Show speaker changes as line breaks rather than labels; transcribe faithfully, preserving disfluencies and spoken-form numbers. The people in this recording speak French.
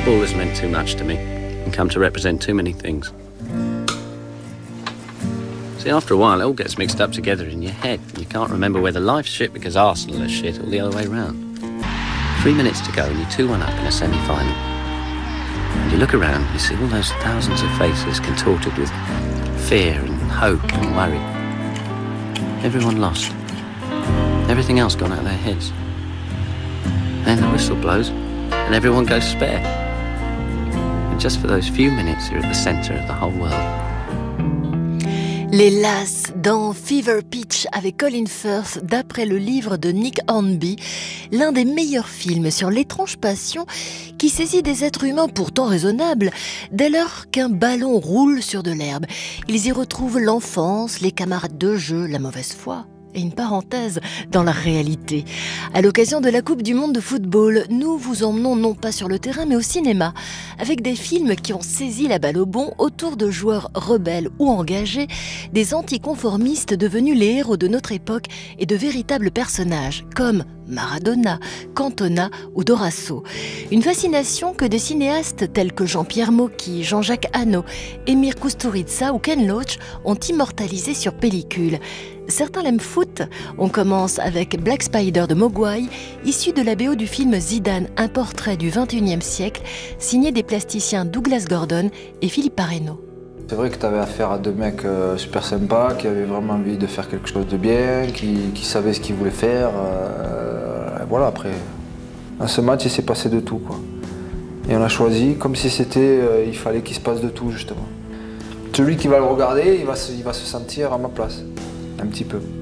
Football has meant too much to me and come to represent too many things. See, after a while, it all gets mixed up together in your head. You can't remember whether life's shit because Arsenal is shit or the other way round. Three minutes to go and you're two one up in a semi-final. And you look around, you see all those thousands of faces contorted with fear and hope and worry. Everyone lost. Everything else gone out of their heads. Then the whistle blows and everyone goes spare. And just for those few minutes, you're at the centre of the whole world.
Les Las dans Fever Pitch avec Colin Firth, d'après le livre de Nick Hornby, l'un des meilleurs films sur l'étrange passion qui saisit des êtres humains pourtant raisonnables dès lors qu'un ballon roule sur de l'herbe. Ils y retrouvent l'enfance, les camarades de jeu, la mauvaise foi. Et une parenthèse dans la réalité. À l'occasion de la Coupe du Monde de football, nous vous emmenons non pas sur le terrain mais au cinéma, avec des films qui ont saisi la balle au bond autour de joueurs rebelles ou engagés, des anticonformistes devenus les héros de notre époque et de véritables personnages, comme Maradona, Cantona ou Dorasso. Une fascination que des cinéastes tels que Jean-Pierre Mocky, Jean-Jacques Hano, Emir Kusturica ou Ken Loach ont immortalisé sur pellicule. Certains l'aiment foot. On commence avec Black Spider de Mogwai, issu de la B O du film Zidane, un portrait du vingt et unième siècle, signé des plasticiens Douglas Gordon et Philippe Parreno.
C'est vrai que tu avais affaire à deux mecs euh, super sympas, qui avaient vraiment envie de faire quelque chose de bien, qui, qui savaient ce qu'ils voulaient faire. Euh, et voilà, après, dans ce match, il s'est passé de tout, quoi. Et on a choisi comme si c'était, euh, il fallait qu'il se passe de tout, justement. Celui qui va le regarder, il va se, il va se sentir à ma place. Un petit peu.